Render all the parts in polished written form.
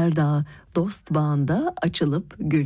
Eser Dağı dost bağında açılıp gül.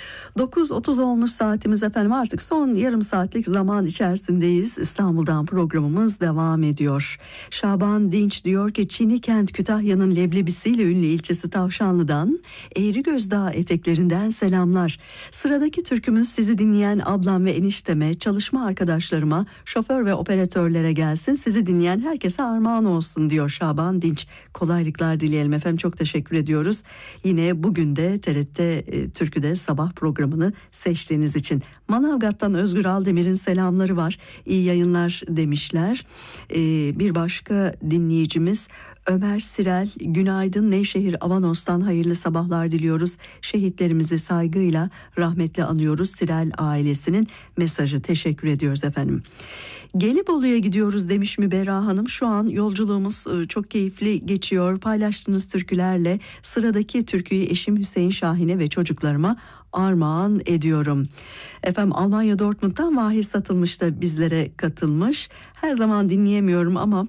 9.30 olmuş saatimiz efendim, artık son yarım saatlik zaman içerisindeyiz. İstanbul'dan programımız devam ediyor. Şaban Dinç diyor ki Çiğnikent Kütahya'nın leblebisiyle ünlü ilçesi Tavşanlı'dan, Eğrigöz Dağı eteklerinden selamlar. Sıradaki türkümüz sizi dinleyen ablam ve enişteme, çalışma arkadaşlarıma, şoför ve operatörlere gelsin. Sizi dinleyen herkese armağan olsun diyor Şaban Dinç. Kolaylıklar dileyelim efendim, çok teşekkür ediyoruz. Yine bugün de TRT Türkü'de sabah programını seçtiğiniz için. Manavgat'tan Özgür Aldemir'in selamları var. İyi yayınlar demişler. Bir başka dinleyicimiz Ömer Sirel, günaydın, Nevşehir Avanos'tan hayırlı sabahlar diliyoruz. Şehitlerimizi saygıyla rahmetle anıyoruz. Sirel ailesinin mesajı, teşekkür ediyoruz efendim. Gelibolu'ya gidiyoruz demiş Müberra Hanım. Şu an yolculuğumuz çok keyifli geçiyor. Paylaştığınız türkülerle sıradaki türküyü eşim Hüseyin Şahin'e ve çocuklarıma armağan ediyorum. Efendim Almanya Dortmund'dan Vahit Satılmış da bizlere katılmış. Her zaman dinleyemiyorum ama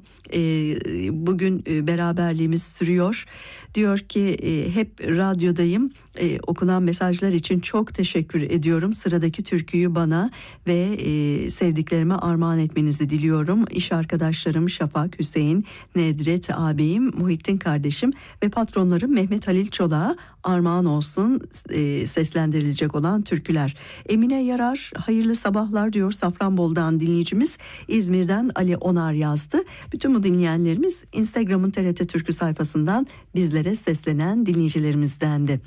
bugün beraberliğimiz sürüyor. Diyor ki hep radyodayım. Okunan mesajlar için çok teşekkür ediyorum. Sıradaki türküyü bana ve sevdiklerime armağan etmenizi diliyorum. İş arkadaşlarım Şafak, Hüseyin, Nedret ağabeyim, Muhittin kardeşim ve patronlarım Mehmet Halil Çolak'a armağan olsun seslendirilecek olan türküler. Emine Yarar hayırlı sabahlar diyor Safranbolu'dan dinleyicimiz. İzmir'den Ali Onar yazdı. Bütün bu dinleyenlerimiz Instagram'ın TRT Türkü sayfasından bizlere seslenen dinleyicilerimizdendi.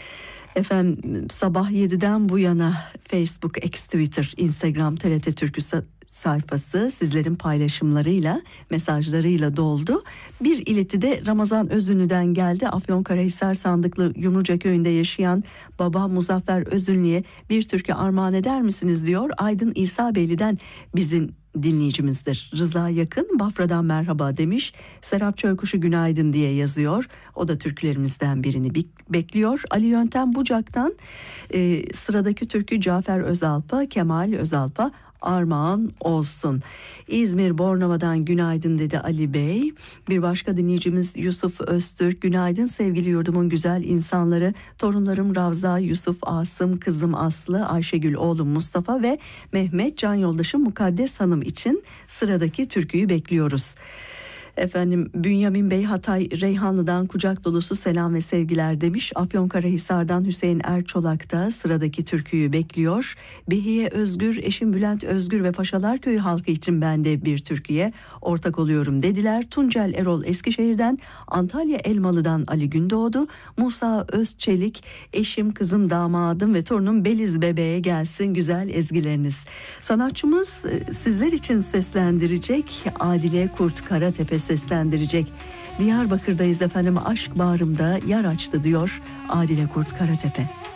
Efendim sabah 7'den bu yana Facebook, X, Twitter, Instagram, TRT Türkü sayfası sizlerin paylaşımlarıyla, mesajlarıyla doldu. Bir ileti de Ramazan Özünlü'den geldi. Afyonkarahisar Sandıklı Yumruca köyünde yaşayan baba Muzaffer Özünlü'ye bir türkü armağan eder misiniz diyor. Aydın İsa Beyli'den bizim dinleyicimizdir. Rıza Yakın Bafra'dan merhaba demiş. Serap Çöykuşu günaydın diye yazıyor. O da türkülerimizden birini bekliyor. Ali Yöntem Bucak'tan sıradaki türkü Cafer Özalp'a, Kemal Özalp'a armağan olsun. İzmir Bornova'dan günaydın dedi Ali Bey. Bir başka dinleyicimiz Yusuf Öztürk, günaydın sevgili yurdumun güzel insanları, torunlarım Ravza, Yusuf, Asım, kızım Aslı, Ayşegül, oğlum Mustafa ve Mehmet, can yoldaşım Mukaddes Hanım için sıradaki türküyü bekliyoruz. Efendim Bünyamin Bey Hatay Reyhanlı'dan kucak dolusu selam ve sevgiler demiş. Afyonkarahisar'dan Hüseyin Erçolak da sıradaki türküyü bekliyor. Behiye Özgür, eşim Bülent Özgür ve Paşalar Köyü halkı için ben de bir türküye ortak oluyorum dediler. Tuncel Erol Eskişehir'den, Antalya Elmalı'dan Ali Gündoğdu, Musa Özçelik, eşim, kızım, damadım ve torunum Beliz bebeğe gelsin güzel ezgileriniz. Sanatçımız sizler için seslendirecek, Adile Kurt Karatepe seslendirecek. Diyarbakır'dayız efendim, aşk bağrımda yer açtı diyor Adile Kurt Karatepe.